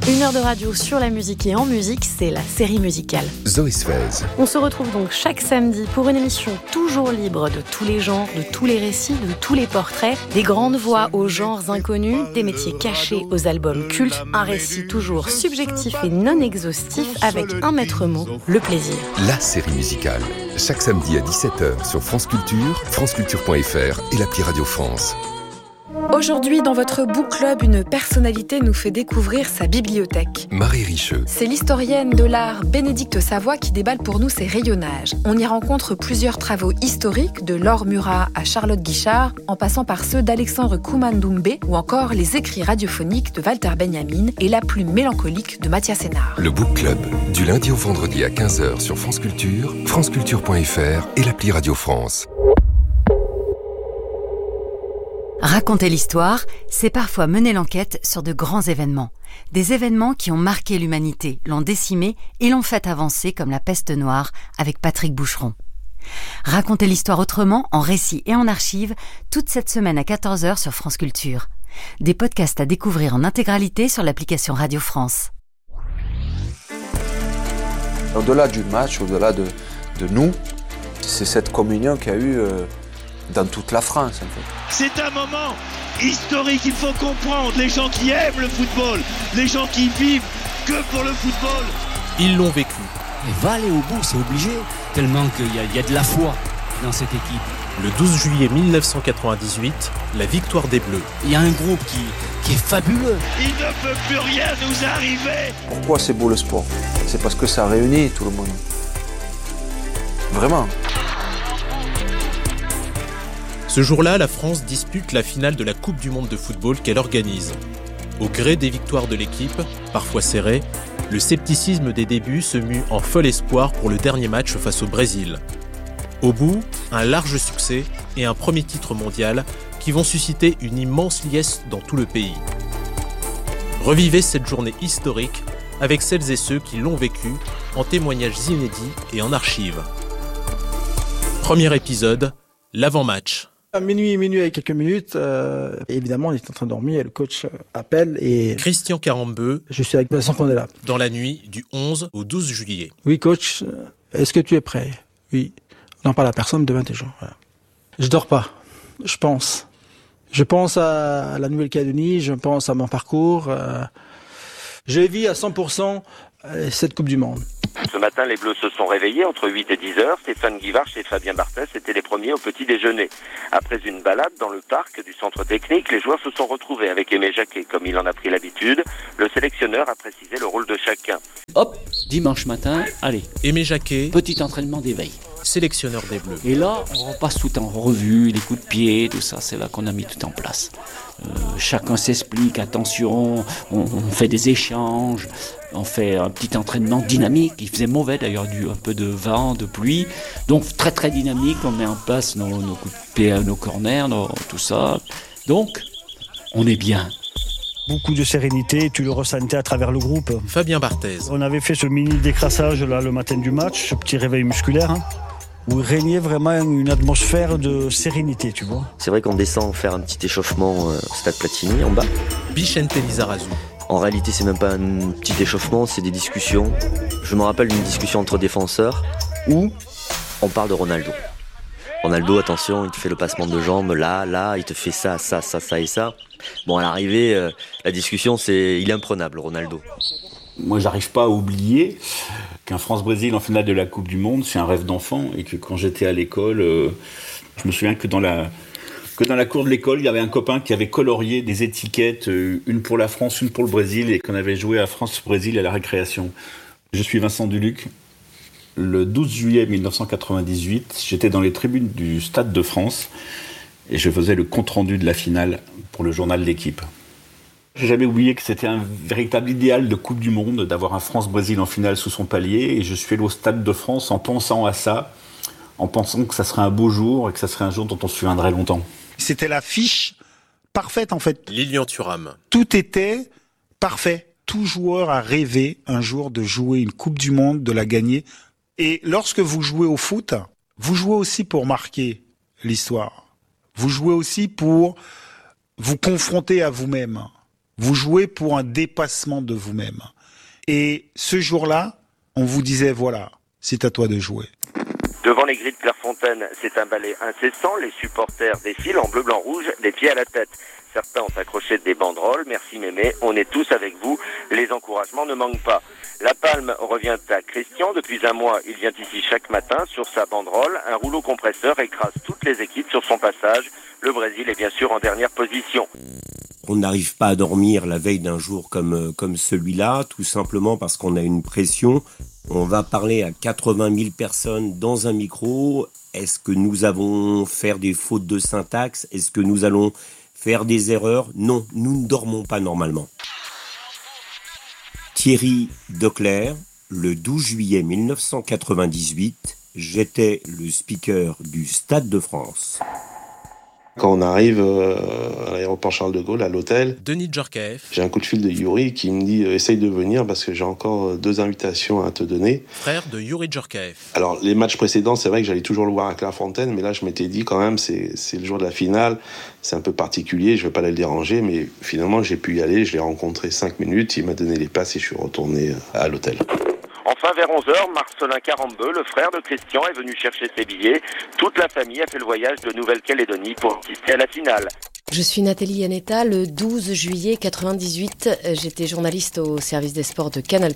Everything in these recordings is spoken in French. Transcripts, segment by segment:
Une heure de radio sur la musique et en musique, c'est la série musicale. Zoé Sfez. On se retrouve donc chaque samedi pour une émission toujours libre de tous les genres, de tous les récits, de tous les portraits, des grandes voix aux genres inconnus, des métiers cachés aux albums cultes, un récit toujours subjectif et non exhaustif avec un maître mot, le plaisir. La série musicale. Chaque samedi à 17h sur France Culture, franceculture.fr et l'appli Radio France. Aujourd'hui, dans votre book club, une personnalité nous fait découvrir sa bibliothèque. Marie Richeux. C'est l'historienne de l'art Bénédicte Savoie qui déballe pour nous ses rayonnages. On y rencontre plusieurs travaux historiques, de Laure Murat à Charlotte Guichard, en passant par ceux d'Alexandre Koumandoumbé ou encore les écrits radiophoniques de Walter Benjamin et la plume mélancolique de Mathias Hénard. Le book club, du lundi au vendredi à 15h sur France Culture, franceculture.fr et l'appli Radio France. Raconter l'histoire, c'est parfois mener l'enquête sur de grands événements. Des événements qui ont marqué l'humanité, l'ont décimée et l'ont fait avancer comme la peste noire avec Patrick Boucheron. Raconter l'histoire autrement, en récit et en archives, toute cette semaine à 14h sur France Culture. Des podcasts à découvrir en intégralité sur l'application Radio France. Au-delà du match, au-delà de nous, c'est cette communion qu'il y a eu dans toute la France, en fait. C'est un moment historique, il faut comprendre, les gens qui aiment le football, les gens qui vivent que pour le football. Ils l'ont vécu. Il va aller au bout, c'est obligé, tellement qu'il y a de la foi dans cette équipe. Le 12 juillet 1998, la victoire des Bleus. Il y a un groupe qui est fabuleux. Il ne peut plus rien nous arriver. Pourquoi c'est beau le sport ? C'est parce que ça réunit tout le monde. Vraiment. Ce jour-là, la France dispute la finale de la Coupe du monde de football qu'elle organise. Au gré des victoires de l'équipe, parfois serrées, le scepticisme des débuts se mue en fol espoir pour le dernier match face au Brésil. Au bout, un large succès et un premier titre mondial qui vont susciter une immense liesse dans tout le pays. Revivez cette journée historique avec celles et ceux qui l'ont vécue en témoignages inédits et en archives. Premier épisode, l'avant-match. À minuit et quelques minutes, évidemment, il est en train de dormir et le coach appelle et... Christian Carambeu. Je suis avec Vincent Condella. Dans la nuit du 11 au 12 juillet. Oui, coach, est-ce que tu es prêt ? Oui. On n'en parle à personne, demain t'es jour. Voilà. Je dors pas. Je pense. Je pense à la Nouvelle-Calédonie, je pense à mon parcours. Je vis à 100% cette Coupe du Monde. Ce matin, les Bleus se sont réveillés entre 8 et 10 heures. Stéphane Guivarch et Fabien Barthez étaient les premiers au petit déjeuner. Après une balade dans le parc du centre technique, les joueurs se sont retrouvés avec Aimé Jacquet. Comme il en a pris l'habitude, le sélectionneur a précisé le rôle de chacun. Hop, dimanche matin, allez. Aimé Jacquet, petit entraînement d'éveil. Sélectionneur des Bleus. Et là, on repasse tout en revue, les coups de pied, tout ça, c'est là qu'on a mis tout en place. Chacun s'explique, attention, on fait des échanges, on fait un petit entraînement dynamique. Il faisait mauvais d'ailleurs, un peu de vent, de pluie. Donc très très dynamique, on met en place nos coups de pied, nos corners, tout ça. Donc, on est bien. Beaucoup de sérénité, tu le ressentais à travers le groupe. Fabien Barthez. On avait fait ce mini décrassage là le matin du match, ce petit réveil musculaire, où régnait vraiment une atmosphère de sérénité, tu vois. C'est vrai qu'on descend faire un petit échauffement au stade Platini en bas. Vicente Lizarazu. En réalité, c'est même pas un petit échauffement, c'est des discussions. Je me rappelle d'une discussion entre défenseurs où on parle de Ronaldo. Ronaldo, attention, il te fait le passement de jambes, là, il te fait ça et ça. Bon, à l'arrivée, la discussion, il est imprenable, Ronaldo. Moi, j'arrive pas à oublier qu'un France-Brésil en finale de la Coupe du Monde, c'est un rêve d'enfant, et que quand j'étais à l'école, je me souviens que dans la cour de l'école, il y avait un copain qui avait colorié des étiquettes, une pour la France, une pour le Brésil, et qu'on avait joué à France-Brésil à la récréation. Je suis Vincent Duluc. Le 12 juillet 1998, j'étais dans les tribunes du Stade de France et je faisais le compte-rendu de la finale pour le journal L'Équipe. J'ai jamais oublié que c'était un véritable idéal de Coupe du Monde d'avoir un France-Brésil en finale sous son palier, et je suis allé au Stade de France en pensant à ça, en pensant que ça serait un beau jour et que ça serait un jour dont on se souviendrait longtemps. C'était la fiche parfaite en fait. Lilian Thuram. Tout était parfait. Tout joueur a rêvé un jour de jouer une Coupe du Monde, de la gagner. Et lorsque vous jouez au foot, vous jouez aussi pour marquer l'histoire. Vous jouez aussi pour vous confronter à vous-même. Vous jouez pour un dépassement de vous-même. Et ce jour-là, on vous disait, voilà, c'est à toi de jouer. Devant les grilles de Clairefontaine, c'est un ballet incessant. Les supporters défilent en bleu, blanc, rouge, des pieds à la tête. Certains ont accroché des banderoles. Merci Mémé, on est tous avec vous. Les encouragements ne manquent pas. La palme revient à Christian. Depuis un mois, il vient ici chaque matin sur sa banderole. Un rouleau compresseur écrase toutes les équipes sur son passage. Le Brésil est bien sûr en dernière position. On n'arrive pas à dormir la veille d'un jour comme celui-là, tout simplement parce qu'on a une pression. On va parler à 80 000 personnes dans un micro. Est-ce que nous allons faire des fautes de syntaxe ? Est-ce que nous allons faire des erreurs ? Non, nous ne dormons pas normalement. Thierry Declercq, le 12 juillet 1998, j'étais le speaker du Stade de France. Quand on arrive à l'aéroport Charles de Gaulle, à l'hôtel, Denis Djorkaeff, j'ai un coup de fil de Yuri qui me dit « Essaye de venir parce que j'ai encore 2 invitations à te donner. » Frère de Yuri Djorkaeff. Alors, les matchs précédents, c'est vrai que j'allais toujours le voir à Clairefontaine, mais là, je m'étais dit quand même, c'est le jour de la finale, c'est un peu particulier, je vais pas aller le déranger, mais finalement, j'ai pu y aller, je l'ai rencontré 5 minutes, il m'a donné les places et je suis retourné à l'hôtel. Enfin, vers 11h, Marcelin Carambeu, le frère de Christian, est venu chercher ses billets. Toute la famille a fait le voyage de Nouvelle-Calédonie pour assister à la finale. Je suis Nathalie Yanetta. Le 12 juillet 98, j'étais journaliste au service des sports de Canal+.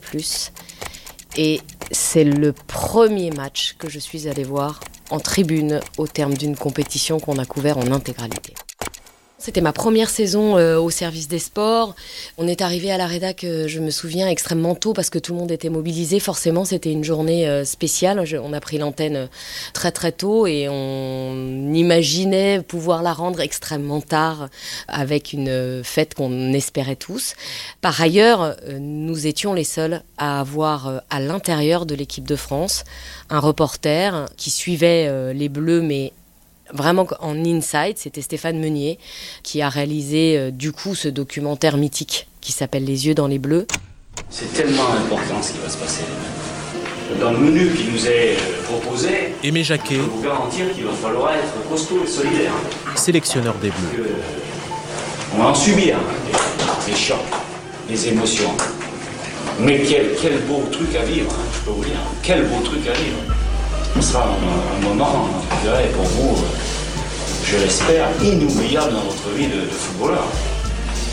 Et c'est le premier match que je suis allée voir en tribune au terme d'une compétition qu'on a couvert en intégralité. C'était ma première saison au service des sports. On est arrivé à la rédac, je me souviens, extrêmement tôt parce que tout le monde était mobilisé. Forcément, c'était une journée spéciale. On a pris l'antenne très très tôt et on imaginait pouvoir la rendre extrêmement tard avec une fête qu'on espérait tous. Par ailleurs, nous étions les seuls à avoir à l'intérieur de l'équipe de France un reporter qui suivait les Bleus, mais vraiment en inside. C'était Stéphane Meunier qui a réalisé du coup ce documentaire mythique qui s'appelle Les yeux dans les bleus. C'est tellement important ce qui va se passer. Dans le menu qui nous est proposé, Aimé Jacquet, je peux vous garantir qu'il va falloir être costaud et solidaire. Sélectionneur des Bleus. On va en subir les chocs, les émotions. Mais quel beau truc à vivre, je peux vous dire. Quel beau truc à vivre. Ce sera un moment, je dirais, pour vous, je l'espère, inoubliable dans votre vie de footballeur. Ok ?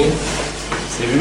C'est vu ?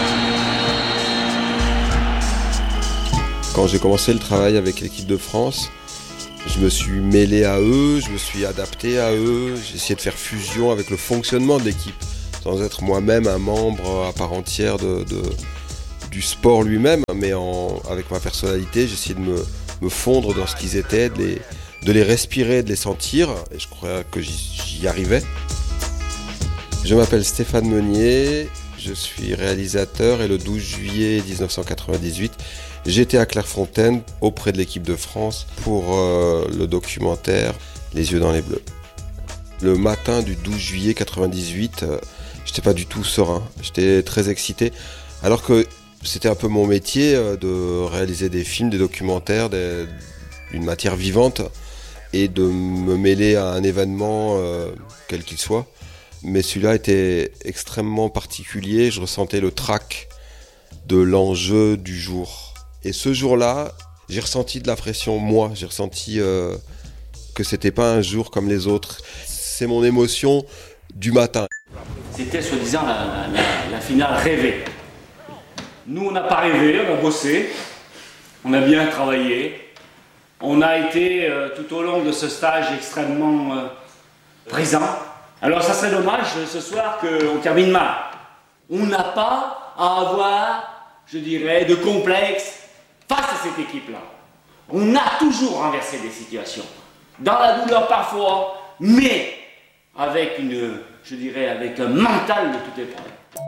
Quand j'ai commencé le travail avec l'équipe de France, je me suis mêlé à eux, je me suis adapté à eux, j'ai essayé de faire fusion avec le fonctionnement de l'équipe, sans être moi-même un membre à part entière du sport lui-même, mais avec ma personnalité, j'ai essayé de me fondre dans ce qu'ils étaient, de les respirer, de les sentir, et je crois que j'y arrivais. Je m'appelle Stéphane Meunier, je suis réalisateur et le 12 juillet 1998, j'étais à Clairefontaine auprès de l'équipe de France pour le documentaire Les yeux dans les bleus. Le matin du 12 juillet 1998, j'étais pas du tout serein, j'étais très excité, alors que c'était un peu mon métier de réaliser des films, des documentaires, d'une matière vivante et de me mêler à un événement quel qu'il soit. Mais celui-là était extrêmement particulier, je ressentais le trac de l'enjeu du jour. Et ce jour-là, j'ai ressenti de la pression, moi, j'ai ressenti que c'était pas un jour comme les autres. C'est mon émotion du matin. C'était soi-disant la finale rêvée. Nous, on n'a pas rêvé, on a bossé, on a bien travaillé. On a été tout au long de ce stage extrêmement présent. Alors ça serait dommage ce soir qu'on termine mal. On n'a pas à avoir, je dirais, de complexe face à cette équipe-là. On a toujours renversé des situations. Dans la douleur parfois, mais avec avec un mental de toute épreuve.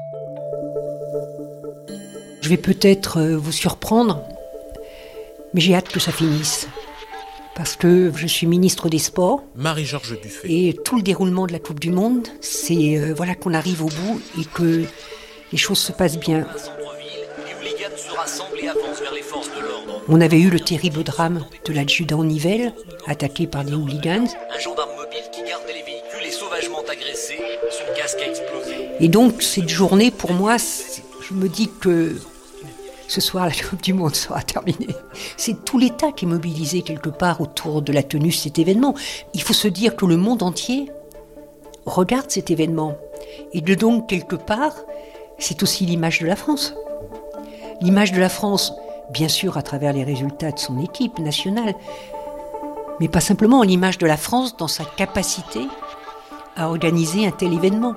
Je vais peut-être vous surprendre, mais j'ai hâte que ça finisse. Parce que je suis ministre des Sports. Marie-Georges Buffet. Et tout le déroulement de la Coupe du Monde, c'est qu'on arrive au bout et que les choses se passent bien. On avait eu le terrible drame de l'adjudant Nivelle, attaqué par des hooligans. Un gendarme mobile qui gardait les véhicules est sauvagement agressé, son casque a explosé. Et donc, cette journée, pour moi, je me dis que ce soir, la Coupe du Monde sera terminée. C'est tout l'État qui est mobilisé quelque part autour de la tenue de cet événement. Il faut se dire que le monde entier regarde cet événement. Et de donc, quelque part, c'est aussi l'image de la France. L'image de la France, bien sûr, à travers les résultats de son équipe nationale, mais pas simplement l'image de la France dans sa capacité à organiser un tel événement.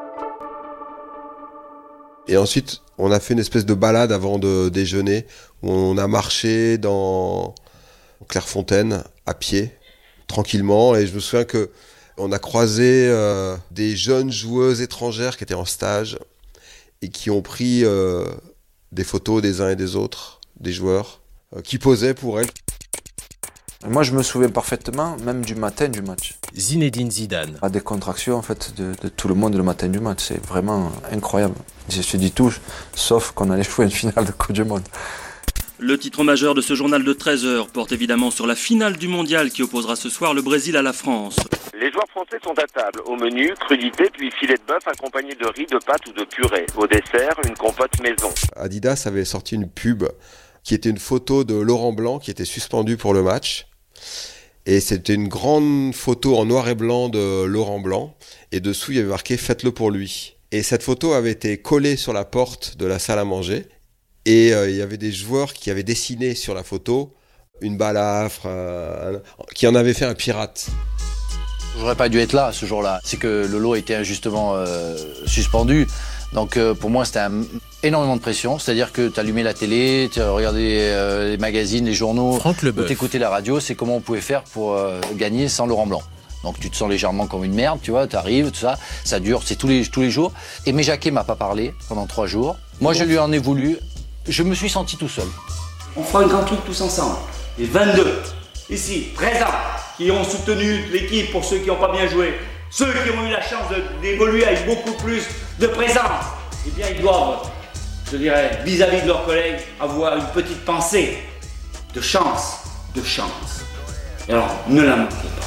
Et ensuite, on a fait une espèce de balade avant de déjeuner, où on a marché dans Clairefontaine, à pied, tranquillement, et je me souviens qu'on a croisé des jeunes joueuses étrangères qui étaient en stage, et qui ont pris des photos des uns et des autres, des joueurs, qui posaient pour elles. Moi, je me souviens parfaitement, même du matin du match. Zinedine Zidane. La décontraction, en fait, de tout le monde le matin du match, c'est vraiment incroyable. Je me suis dit tout, sauf qu'on allait jouer une finale de Coupe du Monde. Le titre majeur de ce journal de 13h porte évidemment sur la finale du mondial qui opposera ce soir le Brésil à la France. Les joueurs français sont à table. Au menu, crudité puis filet de bœuf accompagné de riz, de pâtes ou de purée. Au dessert, une compote maison. Adidas avait sorti une pub qui était une photo de Laurent Blanc qui était suspendu pour le match. Et c'était une grande photo en noir et blanc de Laurent Blanc. Et dessous, il y avait marqué « Faites-le pour lui ». Et cette photo avait été collée sur la porte de la salle à manger. Et il y avait des joueurs qui avaient dessiné sur la photo une balafre, qui en avait fait un pirate. J'aurais pas dû être là ce jour-là. C'est que Lolo était injustement suspendu. Donc pour moi, c'était énormément de pression. C'est-à-dire que tu allumais la télé, tu regardais les magazines, les journaux, tu écoutais la radio. C'est comment on pouvait faire pour gagner sans Laurent Blanc. Donc tu te sens légèrement comme une merde, tu vois, t'arrives, tout ça. Ça dure, c'est tous les jours. Aimé Jacquet m'a pas parlé pendant 3 jours. Moi, je lui en ai voulu. Je me suis senti tout seul. On fera un grand truc tous ensemble. Les 22, ici, présents, qui ont soutenu l'équipe pour ceux qui n'ont pas bien joué, ceux qui ont eu la chance d'évoluer avec beaucoup plus de présence, eh bien ils doivent, je dirais, vis-à-vis de leurs collègues, avoir une petite pensée de chance, Et alors, ne la manquez pas.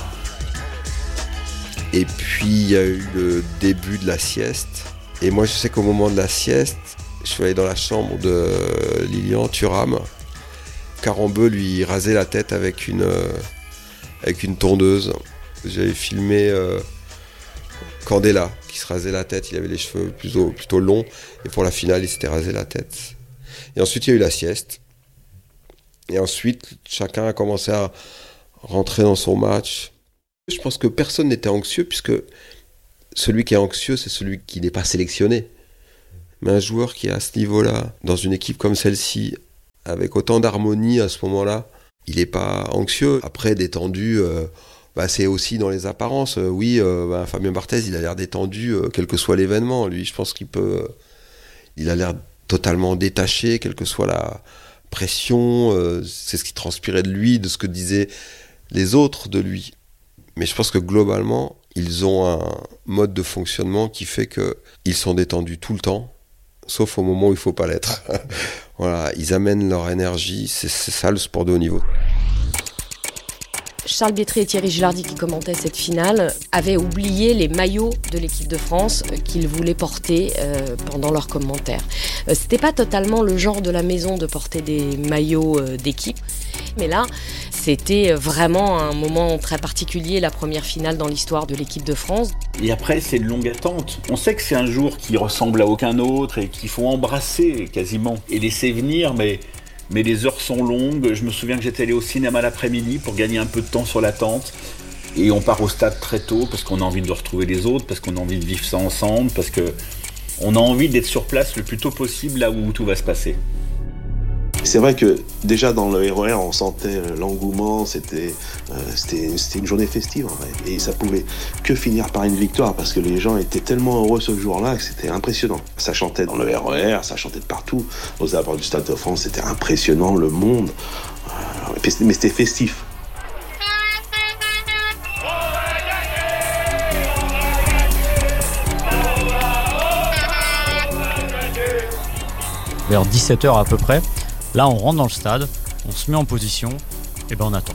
Et puis il y a eu le début de la sieste. Et moi je sais qu'au moment de la sieste, je suis allé dans la chambre de Lilian Thuram. Carambeu lui rasait la tête avec une tondeuse. J'avais filmé Candela qui se rasait la tête. Il avait les cheveux plutôt longs. Et pour la finale, il s'était rasé la tête. Et ensuite, il y a eu la sieste. Et ensuite, chacun a commencé à rentrer dans son match. Je pense que personne n'était anxieux puisque celui qui est anxieux, c'est celui qui n'est pas sélectionné. Mais un joueur qui est à ce niveau-là, dans une équipe comme celle-ci, avec autant d'harmonie à ce moment-là, il n'est pas anxieux. Après, détendu, c'est aussi dans les apparences. Fabien Barthez, il a l'air détendu, quel que soit l'événement. Lui, je pense il a l'air totalement détaché, quelle que soit la pression. C'est ce qui transpirait de lui, de ce que disaient les autres de lui. Mais je pense que globalement, ils ont un mode de fonctionnement qui fait qu'ils sont détendus tout le temps, sauf au moment où il ne faut pas l'être. Voilà, ils amènent leur énergie, c'est ça le sport de haut niveau. Charles Bietri et Thierry Gilardi, qui commentaient cette finale, avaient oublié les maillots de l'équipe de France qu'ils voulaient porter pendant leurs commentaires. C'était pas totalement le genre de la maison de porter des maillots d'équipe, mais là, c'était vraiment un moment très particulier, la première finale dans l'histoire de l'équipe de France. Et après, c'est une longue attente. On sait que c'est un jour qui ressemble à aucun autre et qu'il faut embrasser quasiment et laisser venir, mais les heures sont longues. Je me souviens que j'étais allé au cinéma l'après-midi pour gagner un peu de temps sur l'attente. Et on part au stade très tôt parce qu'on a envie de retrouver les autres, parce qu'on a envie de vivre ça ensemble, parce qu'on a envie d'être sur place le plus tôt possible là où tout va se passer. C'est vrai que déjà dans le RER, on sentait l'engouement, c'était une journée festive en vrai. Et ça pouvait que finir par une victoire parce que les gens étaient tellement heureux ce jour-là que c'était impressionnant. Ça chantait dans le RER, ça chantait de partout. Aux abords du Stade de France, c'était impressionnant, le monde. Mais c'était festif. Vers 17h à peu près, là on rentre dans le stade, on se met en position, et on attend.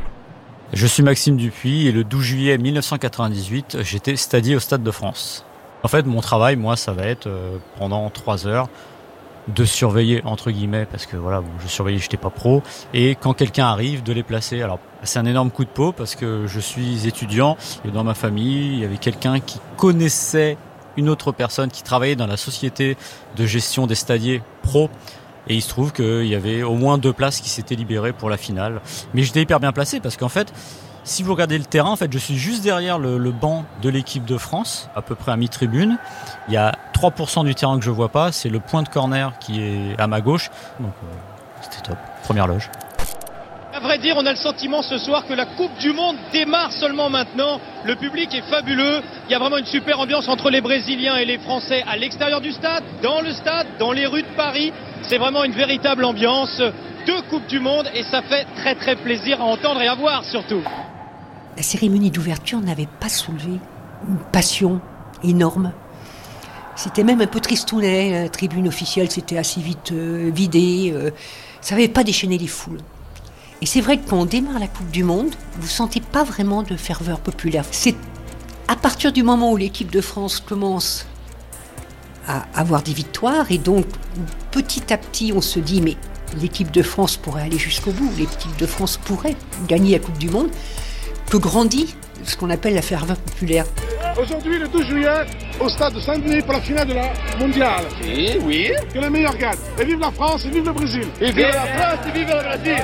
Je suis Maxime Dupuis et le 12 juillet 1998, j'étais stadier au Stade de France. En fait, mon travail, moi, ça va être pendant 3 heures de surveiller, entre guillemets, parce que voilà, je surveillais, j'étais pas pro, et quand quelqu'un arrive, de les placer. Alors, c'est un énorme coup de peau parce que je suis étudiant et dans ma famille, il y avait quelqu'un qui connaissait une autre personne qui travaillait dans la société de gestion des stadiers pro. Et il se trouve qu'il y avait au moins 2 places qui s'étaient libérées pour la finale. Mais j'étais hyper bien placé parce qu'en fait, si vous regardez le terrain, en fait, je suis juste derrière le banc de l'équipe de France, à peu près à mi-tribune. Il y a 3% du terrain que je vois pas, c'est le point de corner qui est à ma gauche. Donc c'était top, première loge. À vrai dire, on a le sentiment ce soir que la Coupe du Monde démarre seulement maintenant. Le public est fabuleux. Il y a vraiment une super ambiance entre les Brésiliens et les Français à l'extérieur du stade, dans les rues de Paris. C'est vraiment une véritable ambiance. 2 Coupes du Monde et ça fait très très plaisir à entendre et à voir surtout. La cérémonie d'ouverture n'avait pas soulevé une passion énorme. C'était même un peu tristounet. La tribune officielle s'était assez vite vidée. Ça n'avait pas déchaîné les foules. Et c'est vrai que quand on démarre la Coupe du Monde, vous ne sentez pas vraiment de ferveur populaire. C'est à partir du moment où l'équipe de France commence à avoir des victoires, et donc petit à petit on se dit mais l'équipe de France pourrait aller jusqu'au bout, l'équipe de France pourrait gagner la Coupe du Monde, que grandit ce qu'on appelle la ferveur populaire. Aujourd'hui, le 12 juillet, au stade de Saint-Denis pour la finale de la mondiale. Oui. Que le meilleur gagne. Et vive la France et vive le Brésil. Et vive la France et vive le Brésil.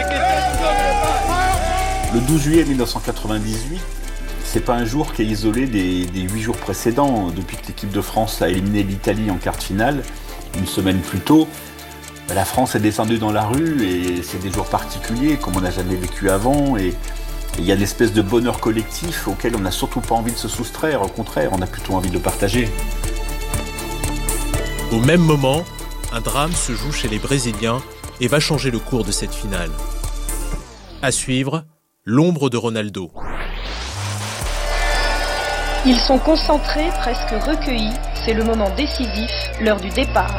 Le 12 juillet 1998, c'est pas un jour qui est isolé des 8 jours précédents. Depuis que l'équipe de France a éliminé l'Italie en quart de finale, une semaine plus tôt, la France est descendue dans la rue et c'est des jours particuliers comme on n'a jamais vécu avant. Et il y a une espèce de bonheur collectif auquel on n'a surtout pas envie de se soustraire. Au contraire, on a plutôt envie de le partager. Au même moment, un drame se joue chez les Brésiliens et va changer le cours de cette finale. À suivre, l'ombre de Ronaldo. Ils sont concentrés, presque recueillis. C'est le moment décisif, l'heure du départ.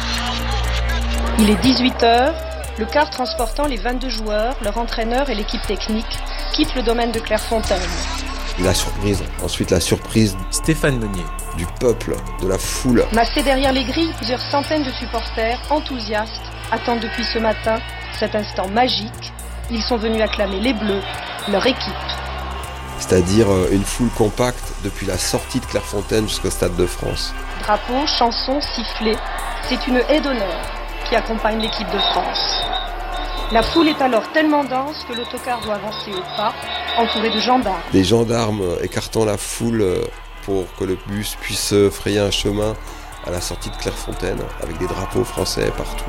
Il est 18h. Le car transportant les 22 joueurs, leur entraîneur et l'équipe technique quitte le domaine de Clairefontaine. La surprise, ensuite la surprise Stéphane Meunier, du peuple, de la foule. Massés derrière les grilles, plusieurs centaines de supporters enthousiastes attendent depuis ce matin cet instant magique. Ils sont venus acclamer les Bleus, leur équipe. C'est-à-dire une foule compacte depuis la sortie de Clairefontaine jusqu'au Stade de France. Drapeaux, chansons, sifflets, c'est une haie d'honneur qui accompagne l'équipe de France. La foule est alors tellement dense que l'autocar doit avancer au pas, entouré de gendarmes. Des gendarmes écartant la foule pour que le bus puisse frayer un chemin à la sortie de Clairefontaine, avec des drapeaux français partout.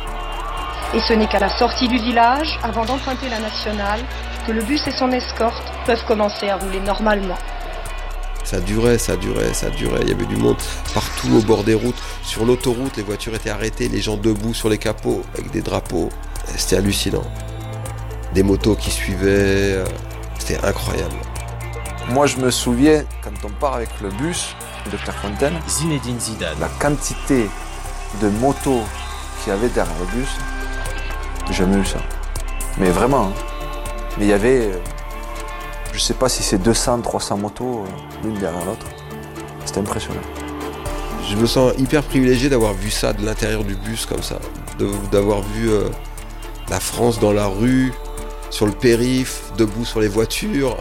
Et ce n'est qu'à la sortie du village, avant d'emprunter la nationale, que le bus et son escorte peuvent commencer à rouler normalement. Ça durait. Il y avait du monde partout au bord des routes. Sur l'autoroute, les voitures étaient arrêtées, les gens debout sur les capots avec des drapeaux. C'était hallucinant. Des motos qui suivaient, c'était incroyable. Moi, je me souviens, quand on part avec le bus de Clairefontaine, Zinedine Zidane, la quantité de motos qu'il y avait derrière le bus, j'ai jamais vu ça. Mais vraiment. Hein. Mais il y avait, je sais pas si c'est 200, 300 motos, l'une derrière l'autre. C'était impressionnant. Je me sens hyper privilégié d'avoir vu ça de l'intérieur du bus comme ça. D'avoir vu la France dans la rue, sur le périph', debout sur les voitures.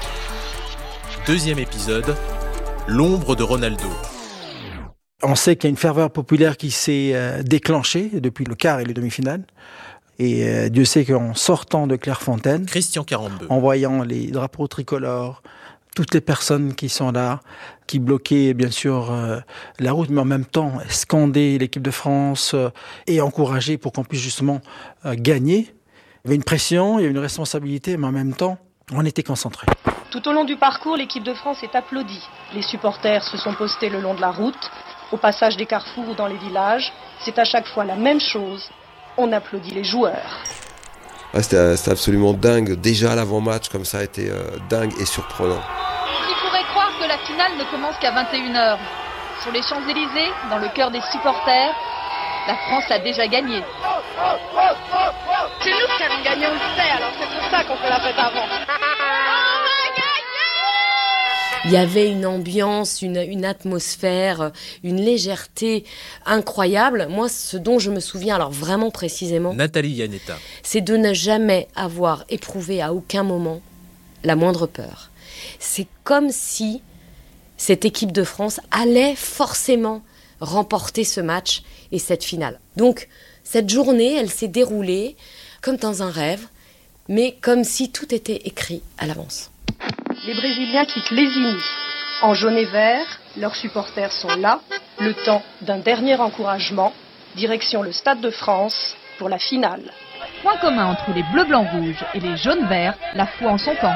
Deuxième épisode, l'ombre de Ronaldo. On sait qu'il y a une ferveur populaire qui s'est déclenchée depuis le quart et les demi-finales. Et Dieu sait qu'en sortant de Clairefontaine, Christian Carambeu, en voyant les drapeaux tricolores, toutes les personnes qui sont là, qui bloquaient bien sûr la route, mais en même temps scandaient l'équipe de France et encourager pour qu'on puisse justement gagner. Il y avait une pression, il y avait une responsabilité, mais en même temps, on était concentrés. Tout au long du parcours, l'équipe de France est applaudie. Les supporters se sont postés le long de la route, au passage des carrefours ou dans les villages. C'est à chaque fois la même chose. On applaudit les joueurs. Ah, c'était absolument dingue. Déjà l'avant-match comme ça était dingue et surprenant. Qui pourrait croire que la finale ne commence qu'à 21h. Sur les Champs-Élysées, dans le cœur des supporters, la France a déjà gagné. C'est nous qui avons gagné, on le sait, alors c'est pour ça qu'on fait la fête avant. Il y avait une ambiance, une atmosphère, une légèreté incroyable. Moi, ce dont je me souviens, alors vraiment précisément, Nathalie Iannetta, c'est de ne jamais avoir éprouvé à aucun moment la moindre peur. C'est comme si cette équipe de France allait forcément remporter ce match et cette finale. Donc, cette journée, elle s'est déroulée comme dans un rêve, mais comme si tout était écrit à l'avance. Les Brésiliens quittent Lesigny. En jaune et vert, leurs supporters sont là, le temps d'un dernier encouragement, direction le Stade de France pour la finale. Point commun entre les bleus blancs rouges et les jaunes verts, la foi en son camp.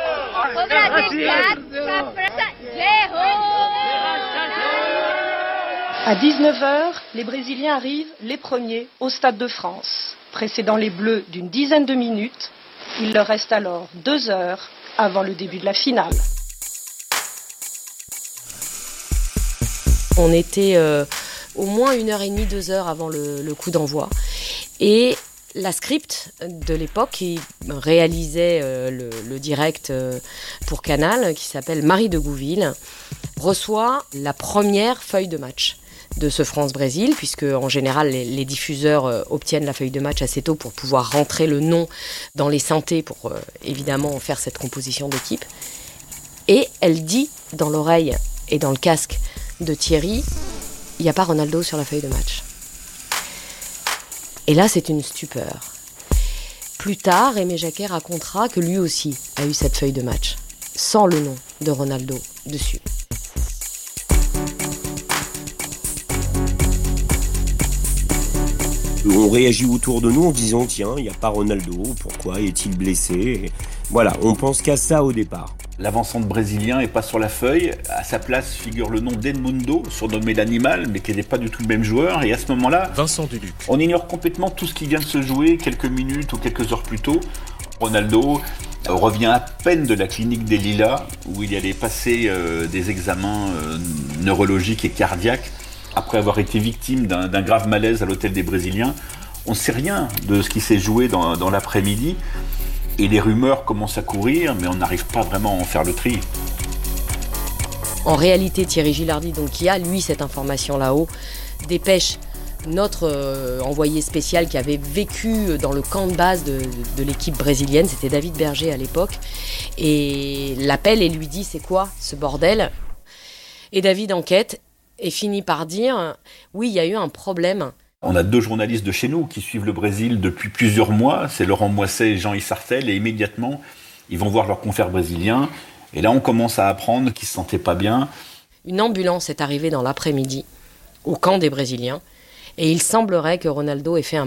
À 19h, les Brésiliens arrivent les premiers au Stade de France. Précédant les Bleus d'une dizaine de minutes, il leur reste alors 2 heures avant le début de la finale. On était au moins 1h30, 2 heures avant le coup d'envoi. Et la script de l'époque, qui réalisait le direct pour Canal, qui s'appelle Marie de Gouville, reçoit la première feuille de match de ce France-Brésil, puisque en général les diffuseurs obtiennent la feuille de match assez tôt pour pouvoir rentrer le nom dans les synthés pour évidemment faire cette composition d'équipe. Et elle dit dans l'oreille et dans le casque de Thierry, il n'y a pas Ronaldo sur la feuille de match. Et là, c'est une stupeur. Plus tard, Aimé Jacquet racontera que lui aussi a eu cette feuille de match, sans le nom de Ronaldo dessus. On réagit autour de nous en disant tiens, il n'y a pas Ronaldo, pourquoi est-il blessé? Et voilà, on pense qu'à ça au départ. L'avant-centre brésilien n'est pas sur la feuille. À sa place figure le nom d'Edmundo, surnommé l'animal, mais qui n'est pas du tout le même joueur. Et à ce moment-là, Vincent Duluc, on ignore complètement tout ce qui vient de se jouer quelques minutes ou quelques heures plus tôt. Ronaldo revient à peine de la clinique des Lilas, où il allait passer des examens neurologiques et cardiaques, après avoir été victime d'un grave malaise à l'hôtel des Brésiliens. On ne sait rien de ce qui s'est joué dans l'après-midi. Et les rumeurs commencent à courir, mais on n'arrive pas vraiment à en faire le tri. En réalité, Thierry Gilardi, donc, qui a, lui, cette information là-haut, dépêche notre envoyé spécial qui avait vécu dans le camp de base de l'équipe brésilienne, c'était David Berger à l'époque, et l'appelle et lui dit « C'est quoi ce bordel ?» Et David enquête et finit par dire « Oui, il y a eu un problème ». On a 2 journalistes de chez nous qui suivent le Brésil depuis plusieurs mois, c'est Laurent Moisset et Jean Issartel, et immédiatement, ils vont voir leurs confrères brésiliens, et là on commence à apprendre qu'ils ne se sentaient pas bien. Une ambulance est arrivée dans l'après-midi au camp des Brésiliens, et il semblerait que Ronaldo ait fait un